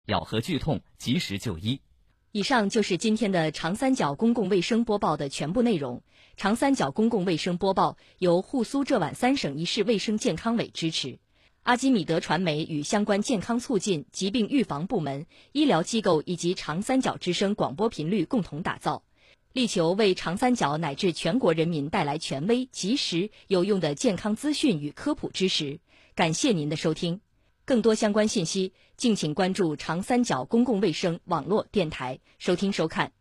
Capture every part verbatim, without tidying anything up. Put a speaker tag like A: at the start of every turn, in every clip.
A: 咬合剧痛，及时就医。
B: 以上就是今天的长三角公共卫生播报的全部内容。长三角公共卫生播报由沪苏浙皖三省一市卫生健康委支持，阿基米德传媒与相关健康促进、疾病预防部门、医疗机构以及长三角之声广播频率共同打造，力求为长三角乃至全国人民带来权威、及时、有用的健康资讯与科普知识。感谢您的收听。更多相关信息，敬请关注长三角公共卫生网络电台，收听收看。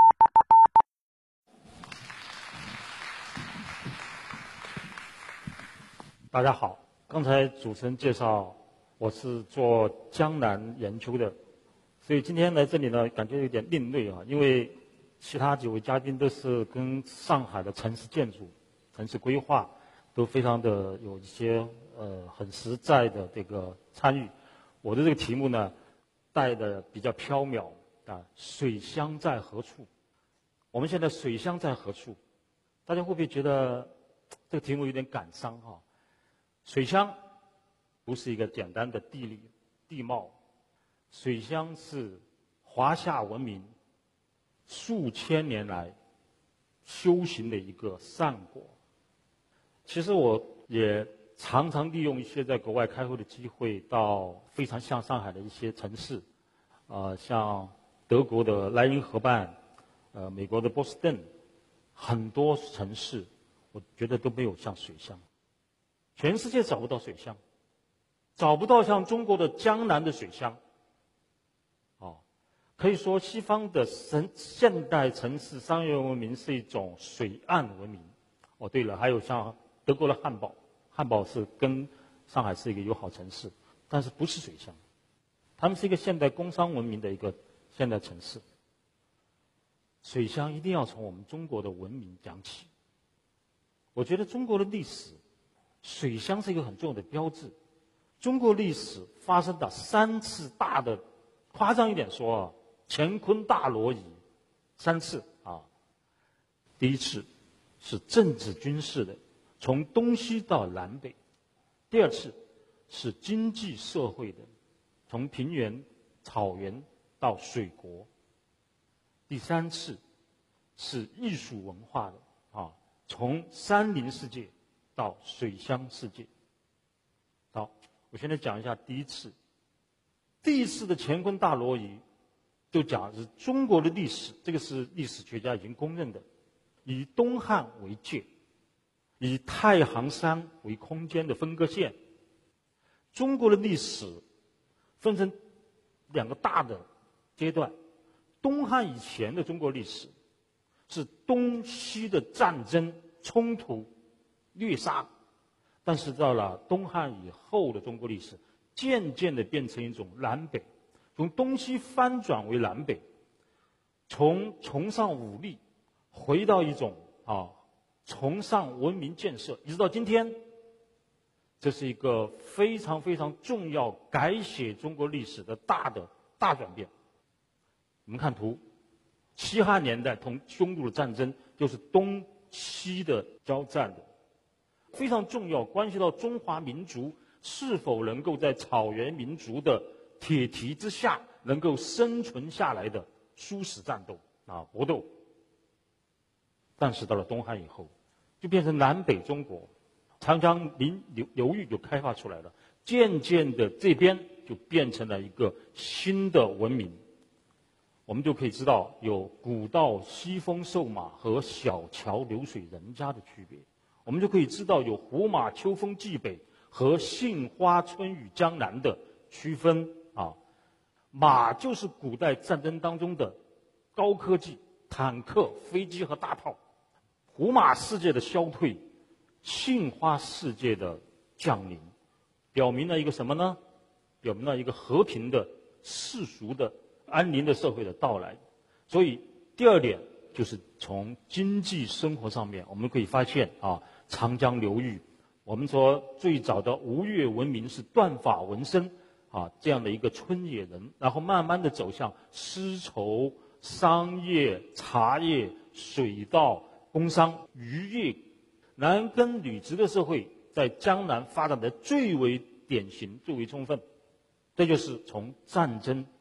C: 大家好，刚才主持人介绍我是做江南研究的，所以今天来这里呢，感觉有点另类啊，因为其他几位嘉宾都是跟上海的城市建筑、城市规划都非常的有一些呃很实在的这个参与。我的这个题目呢，带的比较缥缈啊，水乡在何处？我们现在水乡在何处？大家会不会觉得这个题目有点感伤哈？水乡不是一个简单的地理地貌，水乡是华夏文明数千年来修行的一个善果。其实我也常常利用一些在国外开会的机会，到非常像上海的一些城市，呃，像德国的莱茵河畔，呃，美国的波士顿，很多城市，我觉得都没有像水乡。全世界找不到水乡，找不到像中国的江南的水乡。哦，可以说西方的现现代城市商业文明是一种水岸文明。哦，对了，还有像德国的汉堡。汉堡是跟上海是一个友好城市，但是不是水乡，他们是一个现代工商文明的一个现代城市。水乡一定要从我们中国的文明讲起。我觉得中国的历史，水乡是一个很重要的标志。中国历史发生的三次大的，夸张一点说啊，乾坤大挪移，三次啊。第一次是政治军事的，从东西到南北；第二次是经济社会的，从平原、草原到水国；第三次是艺术文化的啊，从山林世界到水乡世界。好，我现在讲一下第一次。第一次的乾坤大挪移，就讲是中国的历史，这个是历史学家已经公认的，以东汉为界。以太行山为空间的分割线。中国的历史分成两个大的阶段。东汉以前的中国历史是东西的战争、冲突、虐杀，但是到了东汉以后的中国历史，渐渐的变成一种南北，从东西翻转为南北，从崇尚武力回到一种啊崇尚文明建设，一直到今天，这是一个非常非常重要改写中国历史的大的大转变。我们看图，西汉年代同匈奴的战争就是东西的交战的，非常重要，关系到中华民族是否能够在草原民族的铁蹄之下能够生存下来的殊死战斗啊搏斗。但是到了东汉以后，就变成南北中国，长江流流域就开发出来了，渐渐的这边就变成了一个新的文明。我们就可以知道有古道西风瘦马和小桥流水人家的区别，我们就可以知道有胡马秋风冀北和杏花春雨江南的区分啊。马就是古代战争当中的高科技，坦克、飞机和大炮。胡马世界的消退，杏花世界的降临，表明了一个什么呢？表明了一个和平的、世俗的、安宁的社会的到来。所以第二点就是从经济生活上面，我们可以发现啊，长江流域，我们说最早的吴越文明是断发纹身啊这样的一个村野人，然后慢慢的走向丝绸、商业、茶叶、水稻、工商、渔业，男耕女织的社会在江南发展的最为典型、最为充分。这就是从战争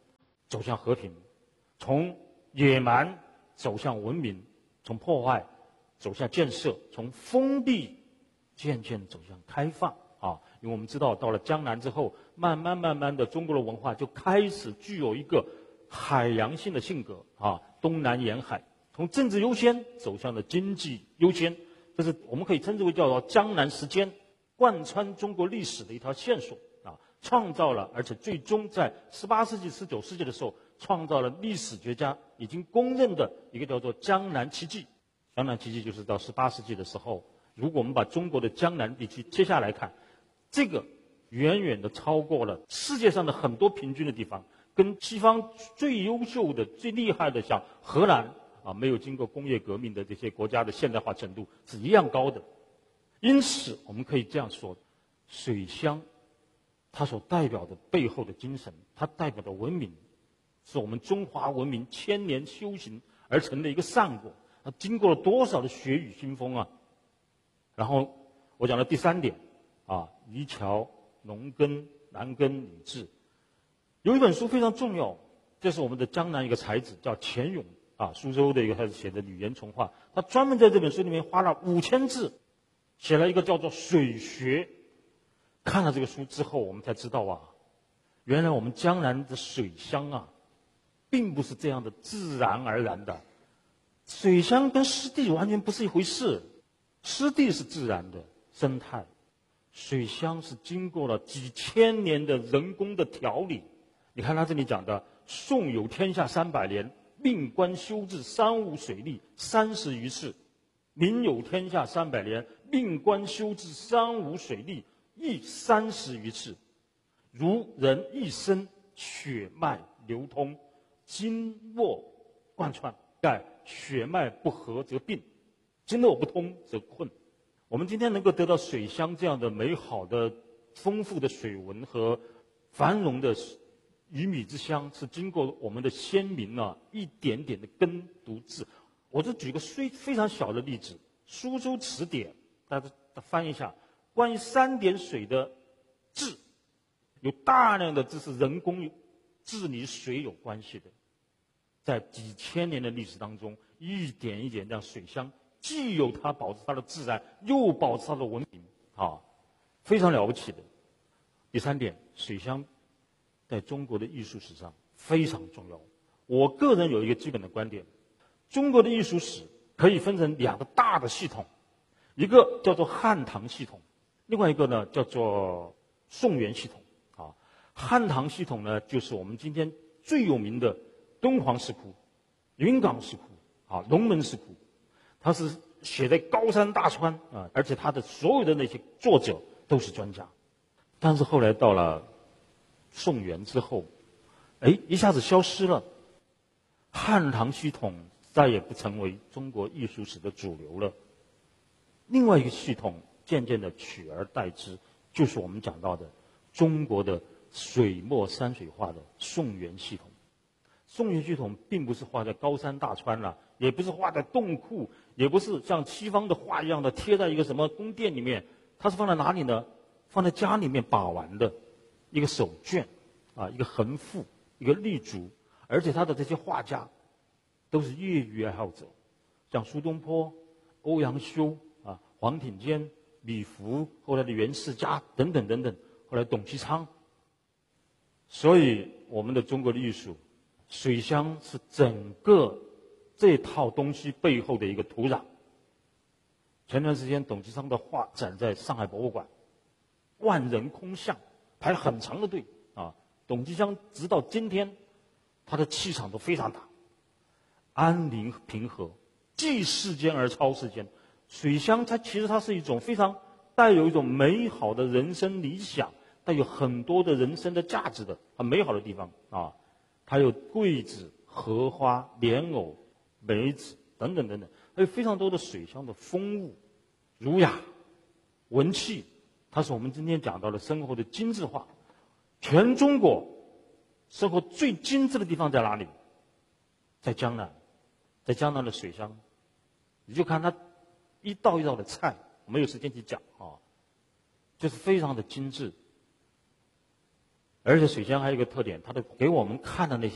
C: 走向和平，从野蛮走向文明，从破坏走向建设，从封闭渐渐走向开放啊！因为我们知道，到了江南之后，慢慢慢慢的，中国的文化就开始具有一个海洋性的性格啊，东南沿海，从政治优先走向了经济优先，这是我们可以称之为叫做江南时间，贯穿中国历史的一条线索啊，创造了，而且最终在十八世纪、十九世纪的时候，创造了历史学家已经公认的一个叫做江南奇迹。江南奇迹就是到十八世纪的时候，如果我们把中国的江南地区切下来看，这个远远的超过了世界上的很多平均的地方，跟西方最优秀的、最厉害的，像荷兰啊，没有经过工业革命的这些国家的现代化程度是一样高的。因此，我们可以这样说，水乡它所代表的背后的精神，它代表的文明，是我们中华文明千年修行而成的一个善果。它经过了多少的血雨腥风啊！然后我讲的第三点啊，渔樵、农耕、男耕女织，有一本书非常重要，这是我们的江南一个才子叫钱勇啊，苏州的一个他写的语言重画，他专门在这本书里面花了五千字，写了一个叫做水学。看了这个书之后，我们才知道啊，原来我们江南的水乡啊，并不是这样的自然而然的。水乡跟湿地完全不是一回事，湿地是自然的生态，水乡是经过了几千年的人工的调理。你看他这里讲的，宋有天下三百年，命官修治三吴水利三十余次；明有天下三百年，命官修治三吴水利亦三十余次。如人一生，血脉流通，经络贯穿，盖血脉不和则病，经络不通则困。我们今天能够得到水乡这样的美好的、丰富的水文和繁荣的鱼米之乡，是经过我们的先民啊一点点的耕读治。我就举个非非常小的例子，《苏州词典》，大家翻一下，关于三点水的治，有大量的字是人工治理水有关系的。在几千年的历史当中，一点一点让水乡既有它保持它的自然，又保持它的文明，啊，非常了不起的。第三点，水乡在中国的艺术史上非常重要。我个人有一个基本的观点，中国的艺术史可以分成两个大的系统，一个叫做汉唐系统，另外一个呢叫做宋元系统。啊，汉唐系统呢，就是我们今天最有名的敦煌石窟、云冈石窟、啊龙门石窟，它是写在高山大川啊，而且它的所有的那些作者都是专家。但是后来到了宋元之后，哎，一下子消失了，汉唐系统再也不成为中国艺术史的主流了。另外一个系统渐渐的取而代之，就是我们讲到的中国的水墨山水画的宋元系统。宋元系统并不是画在高山大川了，也不是画在洞窟，也不是像西方的画一样的贴在一个什么宫殿里面，它是放在哪里呢？放在家里面把玩的一个手卷啊，一个横幅，一个立竹，而且他的这些画家都是业余爱好者，像苏东坡、欧阳修啊、黄庭坚、李福，后来的袁世嘉等等等等，后来董其昌。所以我们的中国的艺术，水乡是整个这套东西背后的一个土壤。前段时间董其昌的画展在上海博物馆，万人空巷，排了很长的队啊。董其昌直到今天，他的气场都非常大，安宁平和，继世间而超世间。水乡它其实它是一种非常带有一种美好的人生理想，带有很多的人生的价值的很美好的地方啊。它有桂子、荷花、莲藕、梅子等等等等，还有非常多的水乡的风物、儒雅、文气，它是我们今天讲到的生活的精致化。全中国生活最精致的地方在哪里？在江南，在江南的水乡。你就看它一道一道的菜，我没有时间去讲啊，就是非常的精致。而且水乡还有一个特点，它的给我们看的那些